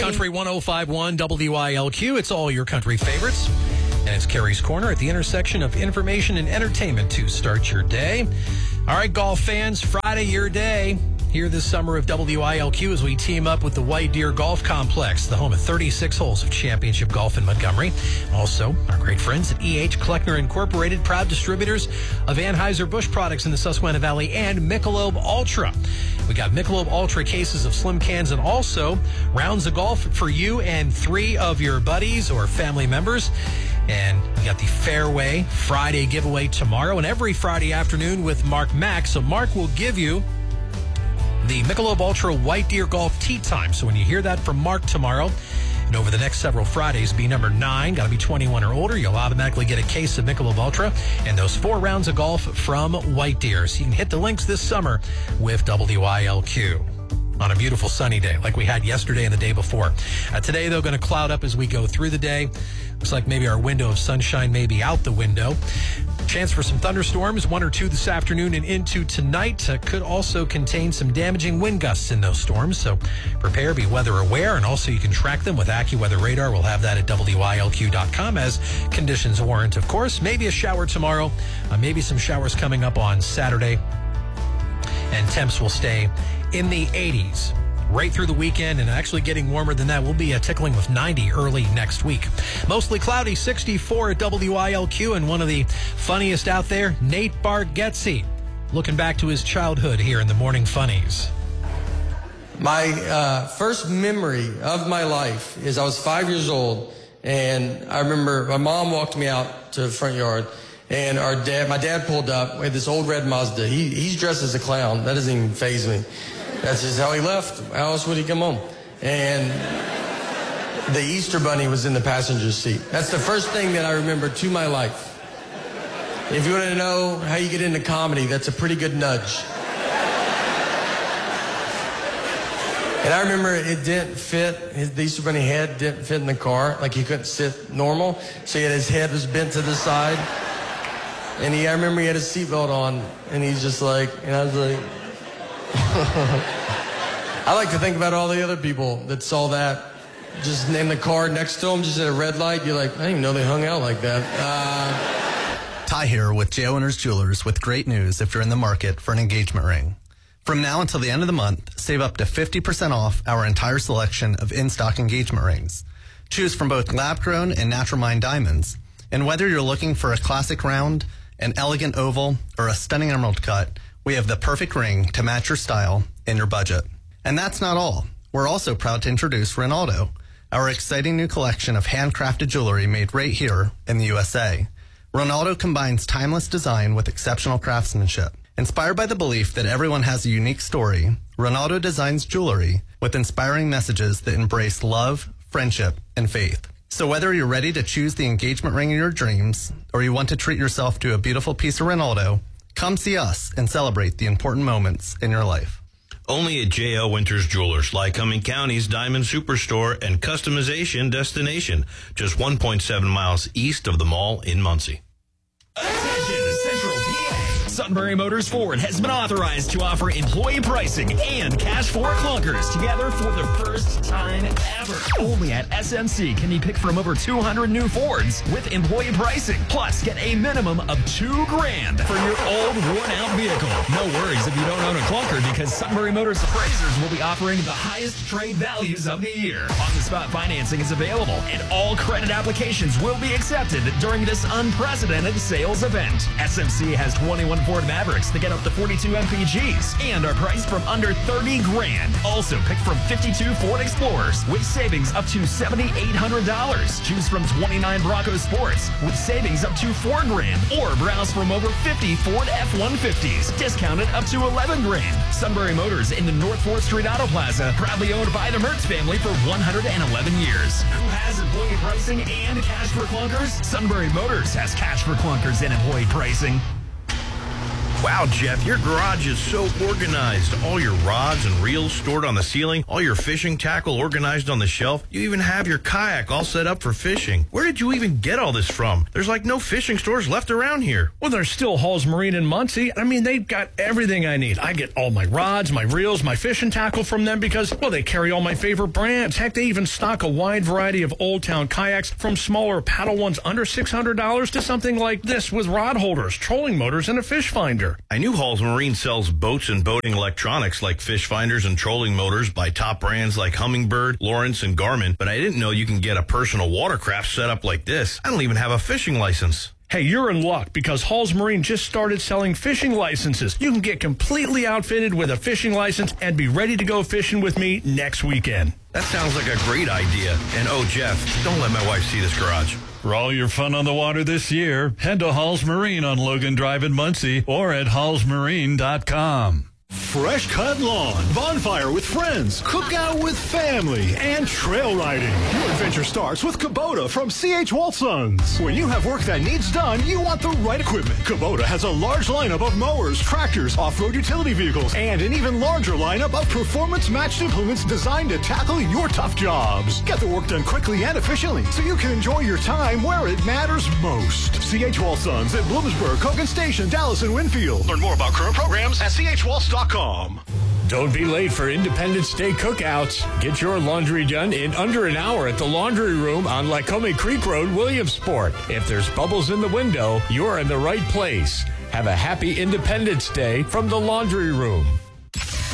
Country 105.1 WILQ. It's all your country favorites. And it's Carrie's Corner at the intersection of information and entertainment to start your day. All right, golf fans, Friday, your day. Here this summer of WILQ as we team up with the White Deer Golf Complex, the home of 36 holes of championship golf in Montgomery. Also, our great friends at E.H. Kleckner Incorporated, proud distributors of Anheuser-Busch products in the Susquehanna Valley, and Michelob Ultra. We got Michelob Ultra cases of slim cans and also rounds of golf for you and 3 of your buddies or family members. And we got the Fairway Friday giveaway tomorrow and every Friday afternoon with Mark Mack. So Mark will give you the Michelob Ultra White Deer Golf Tee Time. So when you hear that from Mark tomorrow, and over the next several Fridays, be number 9, got to be 21 or older, you'll automatically get a case of Michelob Ultra and those 4 rounds of golf from White Deer. So you can hit the links this summer with WILQ on a beautiful sunny day like we had yesterday and the day before. Today, though, going to cloud up as we go through the day. Looks like maybe our window of sunshine may be out the window. Chance for some thunderstorms, 1 or 2 this afternoon and into tonight. Could also contain some damaging wind gusts in those storms, so prepare, be weather aware, and also you can track them with AccuWeather Radar. We'll have that at WILQ.com as conditions warrant, of course. Maybe a shower tomorrow, maybe some showers coming up on Saturday, and temps will stay in the 80s right through the weekend, and actually getting warmer than that. We'll be tickling with 90 early next week. Mostly cloudy, 64 at WILQ, and one of the funniest out there, Nate Bargatze, looking back to his childhood here in the Morning Funnies. My first memory of my life is I was 5 years old, and I remember my mom walked me out to the front yard, and my dad pulled up. We had this old red Mazda. He's dressed as a clown. That doesn't even faze me. That's just how he left. How else would he come home? And the Easter Bunny was in the passenger seat. That's the first thing that I remember to my life. If you want to know how you get into comedy, that's a pretty good nudge. And I remember it didn't fit. The Easter Bunny head didn't fit in the car. Like he couldn't sit normal. So his head was bent to the side. And I remember he had his seatbelt on. And he's just like, and I was like, I like to think about all the other people that saw that, just in the car next to him, just at a red light. You're like, I didn't even know they hung out like that. Ty here with J. Owners Jewelers with great news if you're in the market for an engagement ring. From now until the end of the month, save up to 50% off our entire selection of in-stock engagement rings. Choose from both lab-grown and natural mined diamonds. And whether you're looking for a classic round, an elegant oval, or a stunning emerald cut, we have the perfect ring to match your style and your budget. And that's not all. We're also proud to introduce Ronaldo, our exciting new collection of handcrafted jewelry made right here in the USA. Ronaldo combines timeless design with exceptional craftsmanship. Inspired by the belief that everyone has a unique story, Ronaldo designs jewelry with inspiring messages that embrace love, friendship, and faith. So whether you're ready to choose the engagement ring of your dreams, or you want to treat yourself to a beautiful piece of Ronaldo, come see us and celebrate the important moments in your life. Only at J.L. Winters Jewelers, Lycoming County's Diamond Superstore and customization destination, just 1.7 miles east of the mall in Muncie. Attention, Central PA. Sunbury Motors Ford has been authorized to offer employee pricing and cash for clunkers together for the first time ever. Only at SMC can you pick from over 200 new Fords with employee pricing. Plus, get a minimum of $2,000 for your old, worn-out vehicle. No worries if you don't own a clunker, because Sunbury Motors appraisers will be offering the highest trade values of the year. On-the-spot financing is available, and all credit applications will be accepted during this unprecedented sales event. SMC has 21 Ford Mavericks that get up to 42 MPGs and are priced from under $30,000. Also, pick from 52 Ford Explorers with savings up to $7,800. Choose from 29 Bronco Sports with savings up to $4,000, or browse from over 50 Ford F-150s discounted up to $11,000. Sunbury Motors in the North 4th Street Auto Plaza, proudly owned by the Mertz family for 111 years. Who has employee pricing and cash for clunkers? Sunbury Motors has cash for clunkers and employee pricing. Wow, Jeff, your garage is so organized. All your rods and reels stored on the ceiling, all your fishing tackle organized on the shelf. You even have your kayak all set up for fishing. Where did you even get all this from? There's like no fishing stores left around here. Well, there's still Hall's Marine in Muncie. I mean, they've got everything I need. I get all my rods, my reels, my fishing tackle from them because, well, they carry all my favorite brands. Heck, they even stock a wide variety of Old Town kayaks from smaller paddle ones under $600 to something like this with rod holders, trolling motors, and a fish finder. I knew Hall's Marine sells boats and boating electronics like fish finders and trolling motors by top brands like Humminbird, Lawrence, and Garmin, but I didn't know you can get a personal watercraft set up like this. I don't even have a fishing license. Hey, you're in luck because Hall's Marine just started selling fishing licenses. You can get completely outfitted with a fishing license and be ready to go fishing with me next weekend. That sounds like a great idea. And oh, Jeff, don't let my wife see this garage. For all your fun on the water this year, head to Hall's Marine on Logan Drive in Muncie or at hallsmarine.com. Fresh cut lawn, bonfire with friends, cookout with family, and trail riding. Your adventure starts with Kubota from C.H. Walsons. When you have work that needs done, you want the right equipment. Kubota has a large lineup of mowers, tractors, off-road utility vehicles, and an even larger lineup of performance-matched implements designed to tackle your tough jobs. Get the work done quickly and efficiently so you can enjoy your time where it matters most. C.H. Walsons at Bloomsburg, Hogan Station, Dallas, and Winfield. Learn more about current programs at chwaltz.com. Don't be late for Independence Day cookouts. Get your laundry done in under an hour at the Laundry Room on Lycoming Creek Road, Williamsport. If there's bubbles in the window, you're in the right place. Have a happy Independence Day from the Laundry Room.